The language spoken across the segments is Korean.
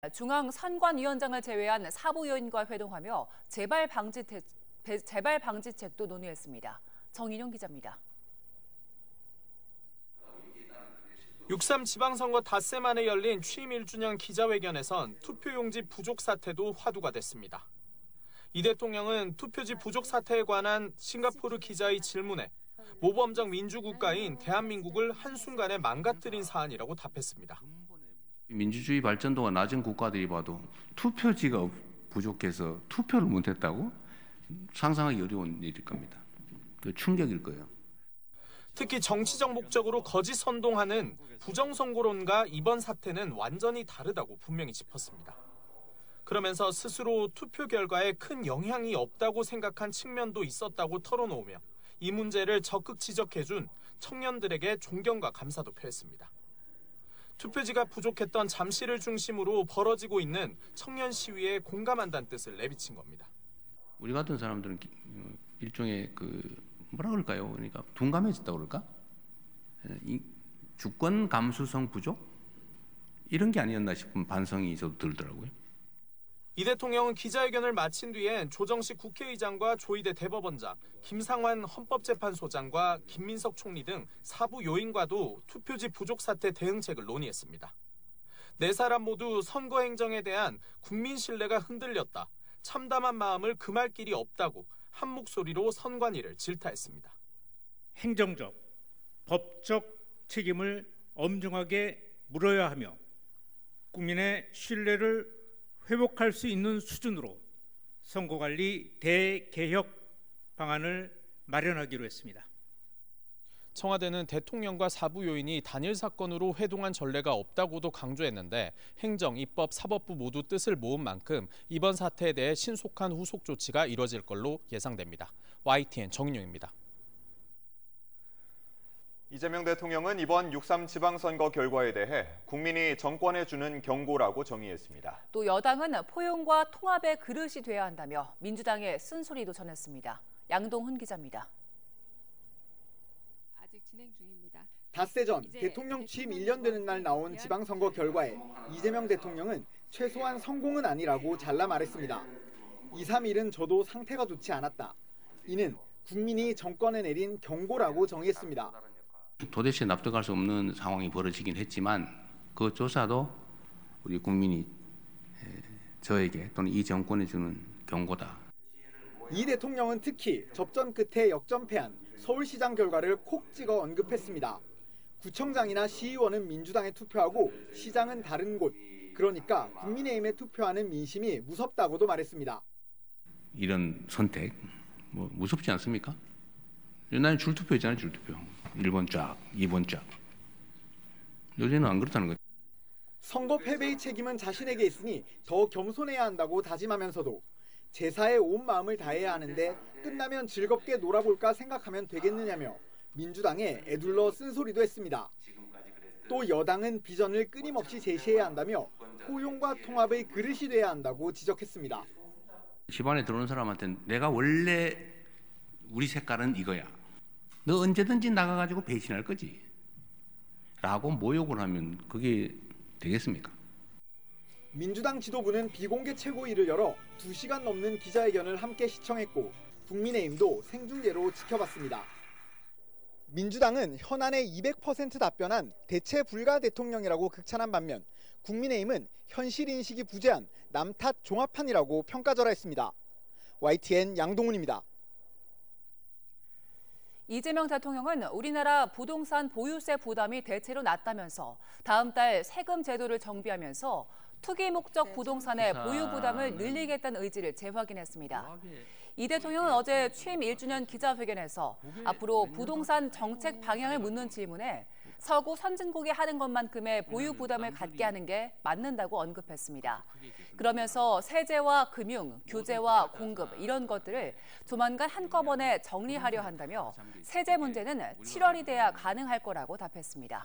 중앙선관위원장을 제외한 사부위원과 회동하며 재발 방지책도 논의했습니다. 정인용 기자입니다. 6.3 지방선거 닷새 만에 열린 취임 1주년 기자회견에선 투표용지 부족 사태도 화두가 됐습니다. 이 대통령은 투표지 부족 사태에 관한 싱가포르 기자의 질문에 모범적 민주국가인 대한민국을 한순간에 망가뜨린 사안이라고 답했습니다. 민주주의 발전도가 낮은 국가들이 봐도 투표지가 부족해서 투표를 못했다고? 상상하기 어려운 일일 겁니다. 충격일 거예요. 특히 정치적 목적으로 거짓 선동하는 부정선거론과 이번 사태는 완전히 다르다고 분명히 짚었습니다. 그러면서 스스로 투표 결과에 큰 영향이 없다고 생각한 측면도 있었다고 털어놓으며 이 문제를 적극 지적해준 청년들에게 존경과 감사도 표했습니다. 투표지가 부족했던 잠실을 중심으로 벌어지고 있는 청년 시위에 공감한다는 뜻을 내비친 겁니다. 우리 같은 사람들은 일종의 뭐라 그럴까요? 그러니까 둔감해졌다고 그럴까? 이 주권 감수성 부족? 이런 게 아니었나 싶은 반성이 저도 들더라고요. 이 대통령은 기자회견을 마친 뒤엔 조정식 국회의장과 조희대 대법원장, 김상환 헌법재판소장과 김민석 총리 등 사부 요인과도 투표지 부족 사태 대응책을 논의했습니다. 네 사람 모두 선거 행정에 대한 국민 신뢰가 흔들렸다. 참담한 마음을 금할 길이 없다고 한 목소리로 선관위를 질타했습니다. 행정적, 법적 책임을 엄중하게 물어야 하며 국민의 신뢰를 회복할 수 있는 수준으로 선거관리 대개혁 방안을 마련하기로 했습니다. 청와대는 대통령과 사부 요인이 단일 사건으로 회동한 전례가 없다고도 강조했는데 행정, 입법, 사법부 모두 뜻을 모은 만큼 이번 사태에 대해 신속한 후속 조치가 이뤄질 걸로 예상됩니다. YTN 정인용입니다. 이재명 대통령은 이번 6.3 지방선거 결과에 대해 국민이 정권에 주는 경고라고 정의했습니다. 또 여당은 포용과 통합의 그릇이 돼야 한다며 민주당의 쓴소리도 전했습니다. 양동훈 기자입니다. 아직 진행 중입니다. 닷새 전 대통령 취임 1년 되는 날 나온 지방선거 결과에 이재명 대통령은 최소한 성공은 아니라고 잘라 말했습니다. 2, 3일은 저도 상태가 좋지 않았다. 이는 국민이 정권에 내린 경고라고 정의했습니다. 도대체 납득할 수 없는 상황이 벌어지긴 했지만 그 조차도 우리 국민이 저에게 또는 이 정권에 주는 경고다. 이 대통령은 특히 접전 끝에 역전패한 서울시장 결과를 콕 찍어 언급했습니다. 구청장이나 시의원은 민주당에 투표하고 시장은 다른 곳, 그러니까 국민의힘에 투표하는 민심이 무섭다고도 말했습니다. 이런 선택 무섭지 않습니까? 나는 줄투표였잖아요. 줄투표. 1번 쫙, 2번 쫙. 요새는 안 그렇다는 거죠. 선거 패배의 책임은 자신에게 있으니 더 겸손해야 한다고 다짐하면서도 제사에 온 마음을 다해야 하는데 끝나면 즐겁게 놀아볼까 생각하면 되겠느냐며 민주당에 애둘러 쓴소리도 했습니다. 또 여당은 비전을 끊임없이 제시해야 한다며 포용과 통합의 그릇이 돼야 한다고 지적했습니다. 집안에 들어오는 사람한테는 내가 원래 우리 색깔은 이거야. 너 언제든지 나가가지고 배신할 거지. 라고 모욕을 하면 그게 되겠습니까? 민주당 지도부는 비공개 최고위를 열어 2시간 넘는 기자회견을 함께 시청했고 국민의힘도 생중계로 지켜봤습니다. 민주당은 현안에 200% 답변한 대체 불가 대통령이라고 극찬한 반면 국민의힘은 현실 인식이 부재한 남 탓 종합판이라고 평가절하했습니다. YTN 양동훈입니다. 이재명 대통령은 우리나라 부동산 보유세 부담이 대체로 낮다면서 다음 달 세금 제도를 정비하면서 투기 목적 부동산의 보유 부담을 늘리겠다는 의지를 재확인했습니다. 이 대통령은 어제 취임 1주년 기자회견에서 앞으로 부동산 정책 방향을 묻는 질문에 서구 선진국이 하는 것만큼의 보유 부담을 갖게 하는 게 맞는다고 언급했습니다. 그러면서 세제와 금융, 규제와 공급 이런 것들을 조만간 한꺼번에 정리하려 한다며 세제 문제는 7월이 돼야 가능할 거라고 답했습니다.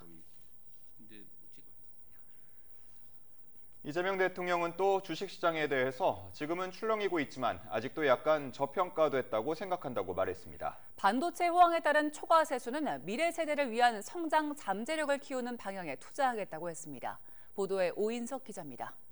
이재명 대통령은 또 주식시장에 대해서 지금은 출렁이고 있지만 아직도 약간 저평가됐다고 생각한다고 말했습니다. 반도체 호황에 따른 초과 세수는 미래 세대를 위한 성장 잠재력을 키우는 방향에 투자하겠다고 했습니다. 보도에 오인석 기자입니다.